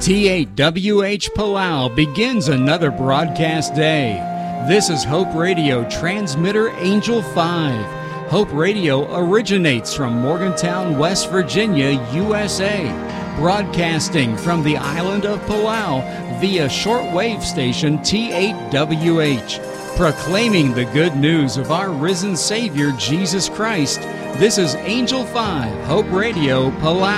T8WH Palau begins another broadcast day. This is Hope Radio transmitter Angel 5. Hope Radio originates from Morgantown, West Virginia, USA, broadcasting from the island of Palau via shortwave station T8WH, proclaiming the good news of our risen Savior Jesus Christ. This is Angel 5, Hope Radio, Palau.